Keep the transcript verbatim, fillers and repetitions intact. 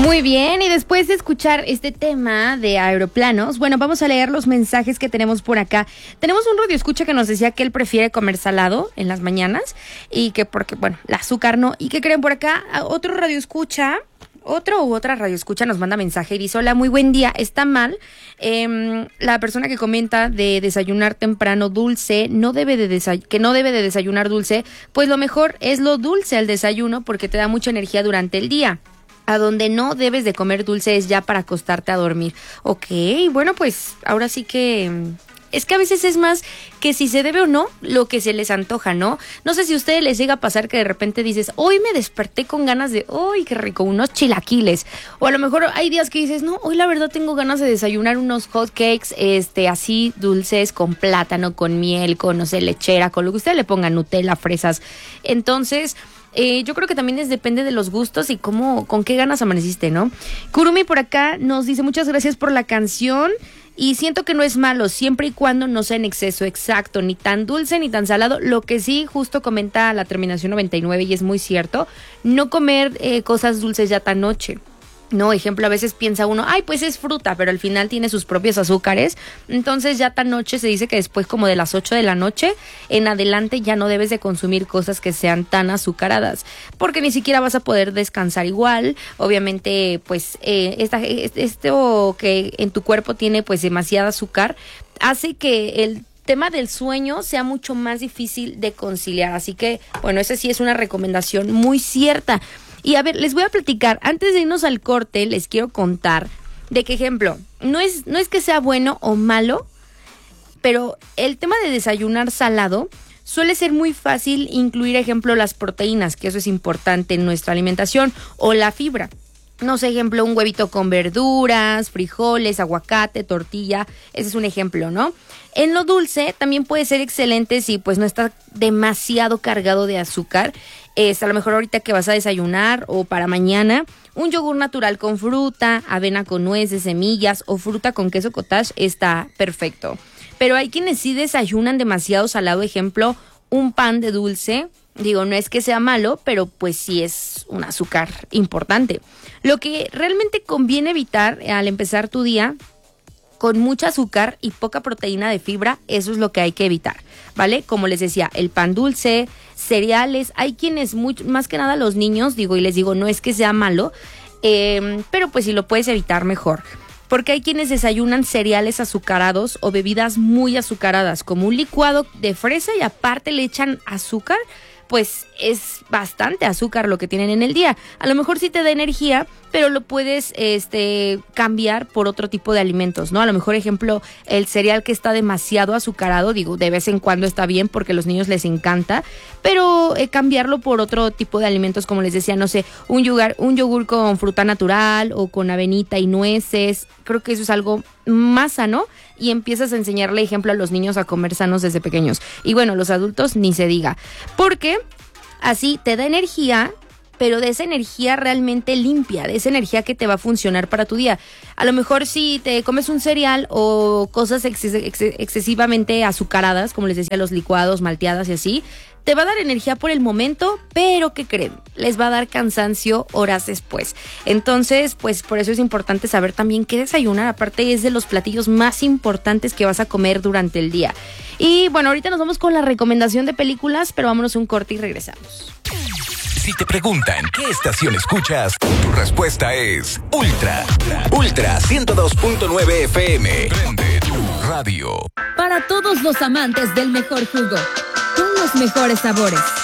Muy bien, y después de escuchar este tema de aeroplanos, bueno, vamos a leer los mensajes que tenemos por acá. Tenemos un radioescucha que nos decía que él prefiere comer salado en las mañanas y que porque, bueno, el azúcar no. ¿Y qué creen por acá? Otro radioescucha, otro u otra radioescucha nos manda mensaje y dice: hola, muy buen día, está mal. Eh, la persona que comenta de desayunar temprano dulce, no debe de desay- que no debe de desayunar dulce, pues lo mejor es lo dulce al desayuno porque te da mucha energía durante el día. A donde no debes de comer dulce es ya para acostarte a dormir. Ok, bueno, pues ahora sí que... Es que a veces es más que si se debe o no lo que se les antoja, ¿no? No sé si a ustedes les llega a pasar que de repente dices: hoy me desperté con ganas de, ¡uy, qué rico! Unos chilaquiles. O a lo mejor hay días que dices: no, hoy la verdad tengo ganas de desayunar unos hot cakes, este, así dulces, con plátano, con miel, con, no sé, lechera, con lo que ustedes le pongan, Nutella, fresas. Entonces... Eh, yo creo que también es, depende de los gustos y cómo, con qué ganas amaneciste, ¿no? Kurumi por acá nos dice: muchas gracias por la canción y siento que no es malo siempre y cuando no sea en exceso, exacto, ni tan dulce ni tan salado. Lo que sí justo comenta la terminación noventa y nueve y es muy cierto, no comer eh, cosas dulces ya tan noche. No, ejemplo, a veces piensa uno, ay, pues es fruta, pero al final tiene sus propios azúcares. Entonces ya tan noche se dice que después como de las ocho de la noche en adelante ya no debes de consumir cosas que sean tan azucaradas, porque ni siquiera vas a poder descansar igual. Obviamente, pues eh, esta, esto que en tu cuerpo tiene pues demasiado azúcar hace que el tema del sueño sea mucho más difícil de conciliar. Así que, bueno, esa sí es una recomendación muy cierta. Y a ver, les voy a platicar, antes de irnos al corte, les quiero contar de qué ejemplo, no es, no es que sea bueno o malo, pero el tema de desayunar salado suele ser muy fácil incluir, ejemplo, las proteínas, que eso es importante en nuestra alimentación, o la fibra. No sé, ejemplo, un huevito con verduras, frijoles, aguacate, tortilla, ese es un ejemplo, ¿no? En lo dulce también puede ser excelente si pues no está demasiado cargado de azúcar. Es a lo mejor ahorita que vas a desayunar o para mañana, un yogur natural con fruta, avena con nueces, semillas o fruta con queso cottage está perfecto. Pero hay quienes sí desayunan demasiado salado, ejemplo, un pan de dulce. Digo, no es que sea malo, pero pues sí es un azúcar importante. Lo que realmente conviene evitar al empezar tu día con mucha azúcar y poca proteína de fibra, eso es lo que hay que evitar, ¿vale? Como les decía, el pan dulce, cereales, hay quienes, muy, más que nada los niños, digo, y les digo, no es que sea malo, eh, pero pues si lo puedes evitar mejor. Porque hay quienes desayunan cereales azucarados o bebidas muy azucaradas, como un licuado de fresa y aparte le echan azúcar, pues es bastante azúcar lo que tienen en el día. A lo mejor sí te da energía, pero lo puedes este, cambiar por otro tipo de alimentos, ¿no? A lo mejor, ejemplo, el cereal que está demasiado azucarado, digo, de vez en cuando está bien porque a los niños les encanta, pero eh, cambiarlo por otro tipo de alimentos, como les decía, no sé, un yogur, un yogur con fruta natural o con avenita y nueces. Creo que eso es algo más sano y empiezas a enseñarle, ejemplo, a los niños a comer sanos desde pequeños. Y bueno, los adultos ni se diga, porque así te da energía, pero de esa energía realmente limpia, de esa energía que te va a funcionar para tu día. A lo mejor si te comes un cereal o cosas exces- ex- excesivamente azucaradas, como les decía, los licuados, malteadas y así, te va a dar energía por el momento, pero ¿qué creen? Les va a dar cansancio horas después. Entonces, pues por eso es importante saber también qué desayunar. Aparte es de los platillos más importantes que vas a comer durante el día. Y bueno, ahorita nos vamos con la recomendación de películas, pero vámonos a un corte y regresamos. Si te preguntan qué estación escuchas, tu respuesta es Ultra. Ultra ciento dos punto nueve F M. Prende tu radio. Para todos los amantes del mejor jugo, con los mejores sabores.